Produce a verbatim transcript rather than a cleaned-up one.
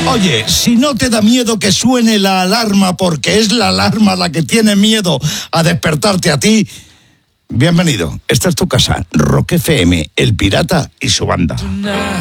Oye, si no te da miedo que suene la alarma porque es la alarma la que tiene miedo a despertarte a ti, bienvenido. Esta es tu casa, Rock F M, El Pirata y su banda.